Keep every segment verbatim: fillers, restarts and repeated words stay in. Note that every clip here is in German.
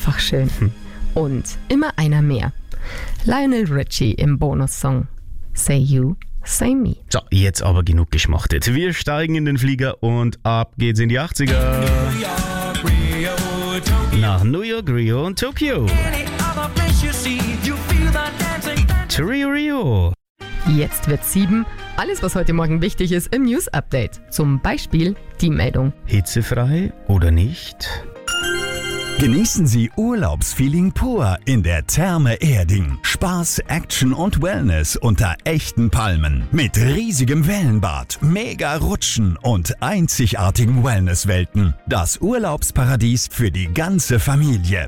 einfach schön. Hm. Und immer einer mehr. Lionel Richie im Bonussong Say You, Say Me. So, jetzt aber genug geschmachtet. Wir steigen in den Flieger und ab geht's in die achtziger. Nach New York, Rio und Tokio. To Rio, Rio. Jetzt wird's sieben. Alles, was heute Morgen wichtig ist im News-Update. Zum Beispiel die Meldung. Hitzefrei oder nicht? Genießen Sie Urlaubsfeeling pur in der Therme Erding. Spaß, Action und Wellness unter echten Palmen. Mit riesigem Wellenbad, mega Rutschen und einzigartigen Wellnesswelten. Das Urlaubsparadies für die ganze Familie.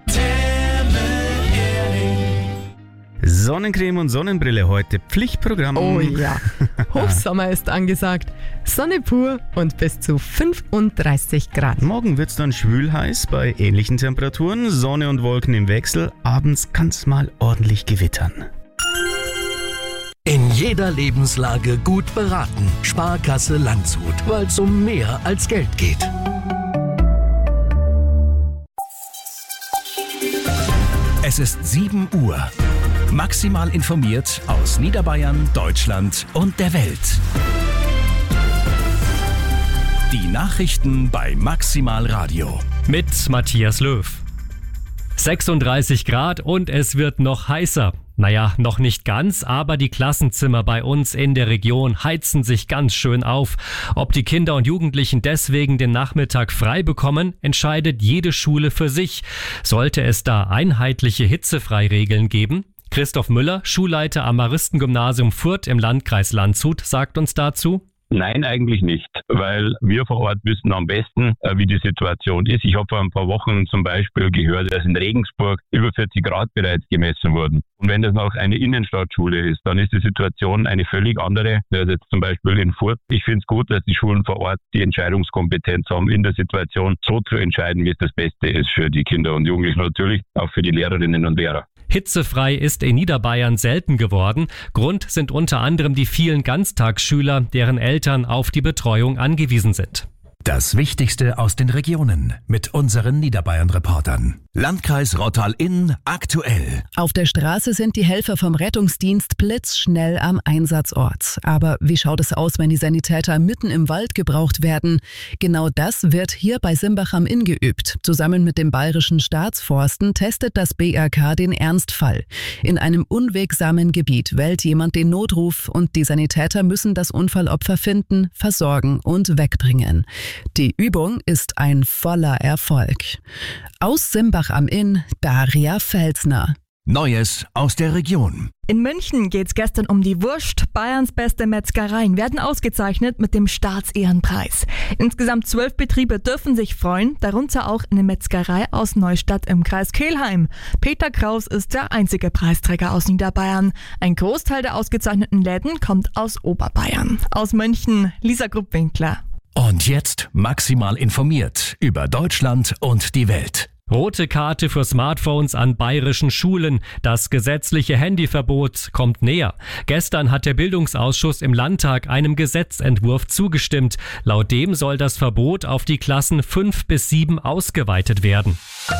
Sonnencreme und Sonnenbrille heute Pflichtprogramm. Oh ja, Hochsommer ist angesagt. Sonne pur und bis zu fünfunddreißig Grad. Morgen wird's dann schwül heiß bei ähnlichen Temperaturen. Sonne und Wolken im Wechsel. Abends kann's mal ordentlich gewittern. In jeder Lebenslage gut beraten. Sparkasse Landshut, weil es um mehr als Geld geht. Es ist sieben Uhr. Maximal informiert aus Niederbayern, Deutschland und der Welt. Die Nachrichten bei Maximal Radio. Mit Matthias Löw. sechsunddreißig Grad und es wird noch heißer. Naja, noch nicht ganz, aber die Klassenzimmer bei uns in der Region heizen sich ganz schön auf. Ob die Kinder und Jugendlichen deswegen den Nachmittag frei bekommen, entscheidet jede Schule für sich. Sollte es da einheitliche Hitzefreiregeln geben? Christoph Müller, Schulleiter am Maristengymnasium Furth im Landkreis Landshut, sagt uns dazu: Nein, eigentlich nicht, weil wir vor Ort wissen am besten, wie die Situation ist. Ich habe vor ein paar Wochen zum Beispiel gehört, dass in Regensburg über vierzig Grad bereits gemessen wurden. Und wenn das noch eine Innenstadtschule ist, dann ist die Situation eine völlig andere als jetzt zum Beispiel in Furth. Ich finde es gut, dass die Schulen vor Ort die Entscheidungskompetenz haben, in der Situation so zu entscheiden, wie es das Beste ist für die Kinder und Jugendlichen, natürlich auch für die Lehrerinnen und Lehrer. Hitzefrei ist in Niederbayern selten geworden. Grund sind unter anderem die vielen Ganztagsschüler, deren Eltern auf die Betreuung angewiesen sind. Das Wichtigste aus den Regionen mit unseren Niederbayern-Reportern. Landkreis Rottal-Inn aktuell. Auf der Straße sind die Helfer vom Rettungsdienst blitzschnell am Einsatzort. Aber wie schaut es aus, wenn die Sanitäter mitten im Wald gebraucht werden? Genau das wird hier bei Simbach am Inn geübt. Zusammen mit dem Bayerischen Staatsforsten testet das B R K den Ernstfall. In einem unwegsamen Gebiet wählt jemand den Notruf und die Sanitäter müssen das Unfallopfer finden, versorgen und wegbringen. Die Übung ist ein voller Erfolg. Aus Simbach am Inn, Daria Felsner. Neues aus der Region. In München geht's gestern um die Wurst. Bayerns beste Metzgereien werden ausgezeichnet mit dem Staatsehrenpreis. Insgesamt zwölf Betriebe dürfen sich freuen, darunter auch eine Metzgerei aus Neustadt im Kreis Kelheim. Peter Kraus ist der einzige Preisträger aus Niederbayern. Ein Großteil der ausgezeichneten Läden kommt aus Oberbayern. Aus München, Lisa Gruppwinkler. Und jetzt maximal informiert über Deutschland und die Welt. Rote Karte für Smartphones an bayerischen Schulen. Das gesetzliche Handyverbot kommt näher. Gestern hat der Bildungsausschuss im Landtag einem Gesetzentwurf zugestimmt. Laut dem soll das Verbot auf die Klassen fünf bis sieben ausgeweitet werden.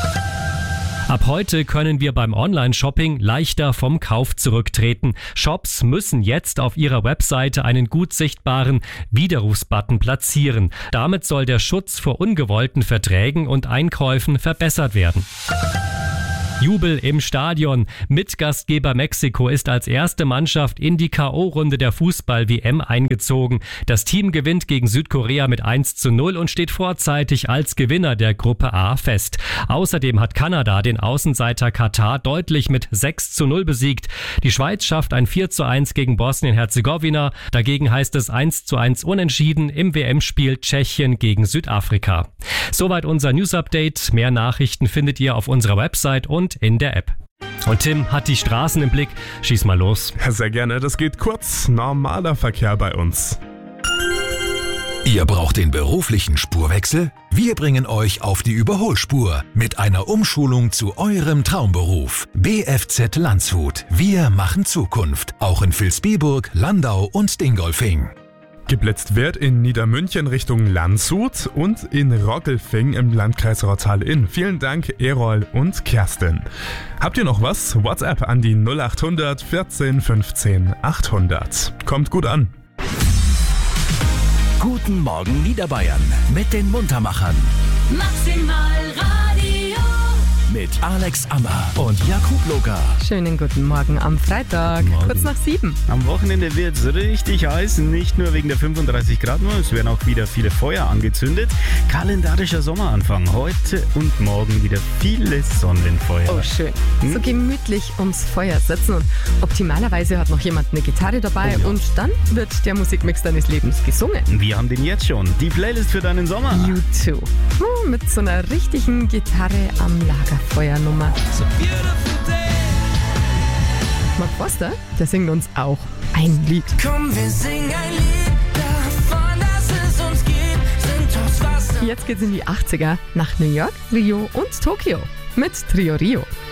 Ab heute können wir beim Online-Shopping leichter vom Kauf zurücktreten. Shops müssen jetzt auf ihrer Webseite einen gut sichtbaren Widerrufsbutton platzieren. Damit soll der Schutz vor ungewollten Verträgen und Einkäufen verbessert werden. Jubel im Stadion. Mitgastgeber Mexiko ist als erste Mannschaft in die K O-Runde der Fußball-W M eingezogen. Das Team gewinnt gegen Südkorea mit eins zu null und steht vorzeitig als Gewinner der Gruppe A fest. Außerdem hat Kanada den Außenseiter Katar deutlich mit sechs zu null besiegt. Die Schweiz schafft ein vier zu eins gegen Bosnien-Herzegowina. Dagegen heißt es eins zu eins unentschieden im W M-Spiel Tschechien gegen Südafrika. Soweit unser News-Update. Mehr Nachrichten findet ihr auf unserer Website und in der App. Und Tim hat die Straßen im Blick. Schieß mal los. Ja, sehr gerne. Das geht kurz. Normaler Verkehr bei uns. Ihr braucht den beruflichen Spurwechsel? Wir bringen euch auf die Überholspur mit einer Umschulung zu eurem Traumberuf. B F Z Landshut. Wir machen Zukunft. Auch in Vilsbiburg, Landau und Dingolfing. Geblitzt wird in Niedermünchen Richtung Landshut und in Roggelfing im Landkreis Rottal-Inn. Vielen Dank, Erol und Kerstin. Habt ihr noch was? WhatsApp an die null acht hundert vierzehn fünfzehn achthundert. Kommt gut an. Guten Morgen Niederbayern mit den Muntermachern. Maximal Radio. Mit Alex Ammer und Jakub Loga. Schönen guten Morgen am Freitag, Morgen. kurz nach sieben. Am Wochenende wird es richtig heiß, nicht nur wegen der fünfunddreißig Grad, nur es werden auch wieder viele Feuer angezündet. Kalendarischer Sommeranfang, heute und morgen wieder viele Sonnenfeuer. Oh, schön. Hm? So gemütlich ums Feuer sitzen und optimalerweise hat noch jemand eine Gitarre dabei Oh ja. und dann wird der Musikmix deines Lebens gesungen. Wir haben den jetzt schon, die Playlist für deinen Sommer. U zwei. Hm, mit so einer richtigen Gitarre am Lagerfeuernummer. Mark Foster, der singt uns auch ein Lied. Komm, wir singen ein Lied davon, dass es uns gibt. Sind aus Wasser. Jetzt geht's in die achtziger nach New York, Rio und Tokio mit Trio Rio.